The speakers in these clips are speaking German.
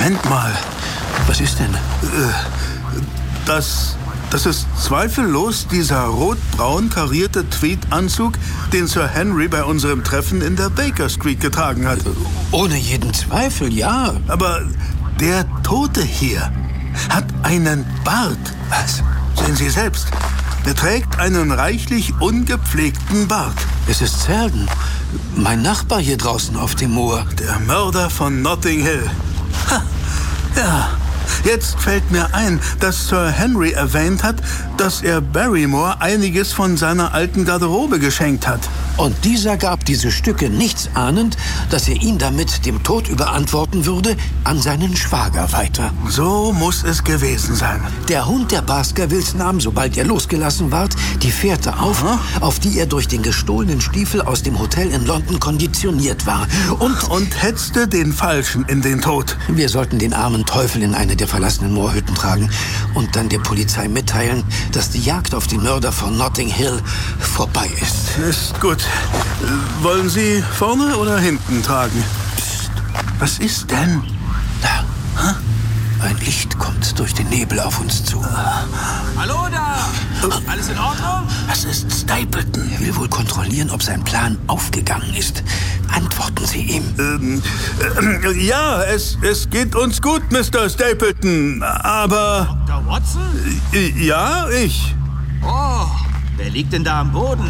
Moment mal. Was ist denn? Das ist zweifellos dieser rot-braun karierte Tweedanzug, den Sir Henry bei unserem Treffen in der Baker Street getragen hat. Ohne jeden Zweifel, ja. Aber der Tote hier hat einen Bart. Was? Sehen Sie selbst. Er trägt einen reichlich ungepflegten Bart. Es ist Selden. Mein Nachbar hier draußen auf dem Moor. Der Mörder von Notting Hill. Ha, ja. Jetzt fällt mir ein, dass Sir Henry erwähnt hat, dass er Barrymore einiges von seiner alten Garderobe geschenkt hat. Und dieser gab diese Stücke nichts ahnend, dass er ihn damit dem Tod überantworten würde, an seinen Schwager weiter. So muss es gewesen sein. Der Hund der Baskervilles nahm, sobald er losgelassen ward, die Fährte auf die er durch den gestohlenen Stiefel aus dem Hotel in London konditioniert war. Und hetzte den Falschen in den Tod. Wir sollten den armen Teufel in eine der verlassenen Moorhütten tragen und dann der Polizei mitteilen, dass die Jagd auf den Mörder von Notting Hill vorbei ist. Ist gut. Wollen Sie vorne oder hinten tragen? Psst. Was ist denn? Da. Ein Licht kommt durch den Nebel auf uns zu. Hallo da! Alles in Ordnung? Das ist Stapleton. Er will wohl kontrollieren, ob sein Plan aufgegangen ist. Antworten Sie ihm. Ja, es geht uns gut, Mr. Stapleton. Aber... Dr. Watson? Ja, ich. Oh, wer liegt denn da am Boden?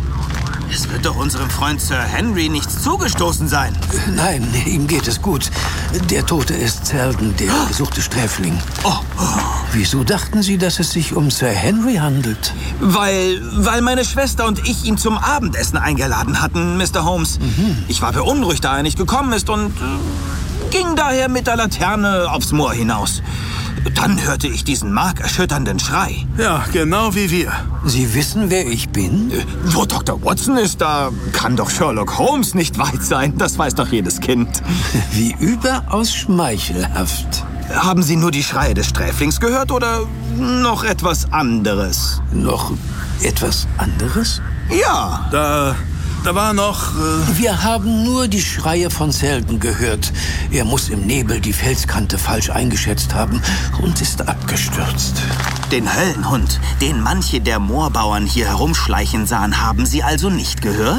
Es wird doch unserem Freund Sir Henry nichts zugestoßen sein. Nein, ihm geht es gut. Der Tote ist Selden, der gesuchte Sträfling. Wieso dachten Sie, dass es sich um Sir Henry handelt? Weil meine Schwester und ich ihn zum Abendessen eingeladen hatten, Mr. Holmes. Ich war beunruhigt, da er nicht gekommen ist und ging daher mit der Laterne aufs Moor hinaus. Dann hörte ich diesen markerschütternden Schrei. Ja, genau wie wir. Sie wissen, wer ich bin? Wo Dr. Watson ist, da kann doch Sherlock Holmes nicht weit sein. Das weiß doch jedes Kind. Wie überaus schmeichelhaft. Haben Sie nur die Schreie des Sträflings gehört oder noch etwas anderes? Noch etwas anderes? Ja. Da war noch... Wir haben nur die Schreie von Selden gehört. Er muss im Nebel die Felskante falsch eingeschätzt haben und ist abgestürzt. Den Höllenhund, den manche der Moorbauern hier herumschleichen sahen, haben Sie also nicht gehört?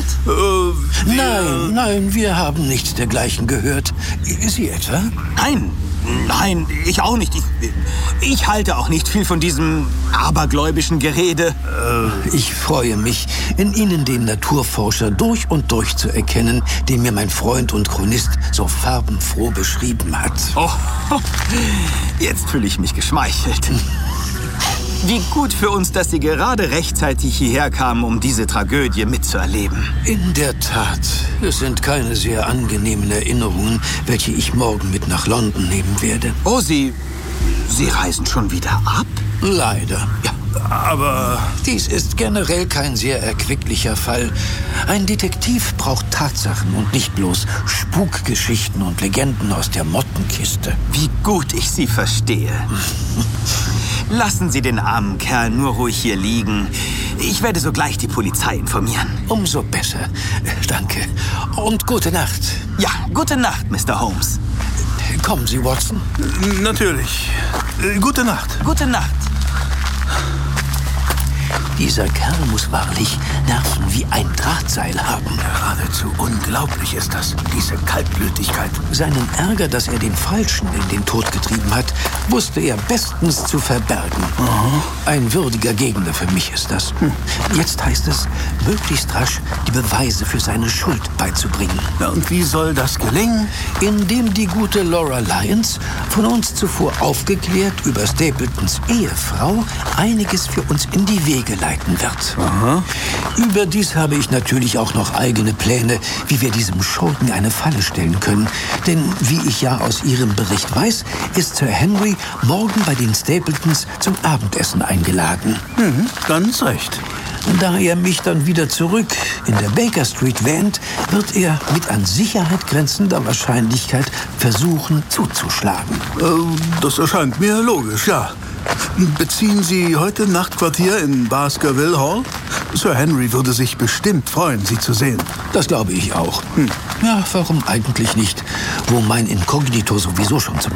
Nein, wir haben nichts dergleichen gehört. Sie etwa? Nein, ich auch nicht. Ich halte auch nicht viel von diesem abergläubischen Gerede. Ich freue mich, in Ihnen den Naturforscher durch und durch zu erkennen, den mir mein Freund und Chronist so farbenfroh beschrieben hat. Oh, jetzt fühle ich mich geschmeichelt. Wie gut für uns, dass Sie gerade rechtzeitig hierher kamen, um diese Tragödie mitzuerleben. In der Tat, es sind keine sehr angenehmen Erinnerungen, welche ich morgen mit nach London nehmen werde. Oh, Sie reisen schon wieder ab? Leider. Ja. Aber... Dies ist generell kein sehr erquicklicher Fall. Ein Detektiv braucht Tatsachen und nicht bloß Spukgeschichten und Legenden aus der Mottenkiste. Wie gut ich Sie verstehe. Lassen Sie den armen Kerl nur ruhig hier liegen. Ich werde sogleich die Polizei informieren. Umso besser. Danke. Und gute Nacht. Ja, gute Nacht, Mr. Holmes. Kommen Sie, Watson. Natürlich. Gute Nacht. Gute Nacht. Dieser Kerl muss wahrlich Nerven wie ein Drahtseil haben. Geradezu unglaublich ist das, diese Kaltblütigkeit. Seinen Ärger, dass er den Falschen in den Tod getrieben hat, wusste er bestens zu verbergen. Ein würdiger Gegner für mich ist das. Jetzt heißt es, möglichst rasch die Beweise für seine Schuld beizubringen. Ja, und wie soll das gelingen? Indem die gute Laura Lyons, von uns zuvor aufgeklärt über Stapletons Ehefrau, einiges für uns in die Wege leiten wird. Überdies habe ich natürlich auch noch eigene Pläne, wie wir diesem Schurken eine Falle stellen können. Denn wie ich ja aus Ihrem Bericht weiß, ist Sir Henry morgen bei den Stapletons zum Abendessen eingeladen. Ganz recht. Da er mich dann wieder zurück in der Baker Street wähnt, wird er mit an Sicherheit grenzender Wahrscheinlichkeit versuchen zuzuschlagen. Das erscheint mir logisch, ja. Beziehen Sie heute Nachtquartier in Baskerville Hall? Sir Henry würde sich bestimmt freuen, Sie zu sehen. Das glaube ich auch. Ja, warum eigentlich nicht? Wo mein Inkognito sowieso schon zum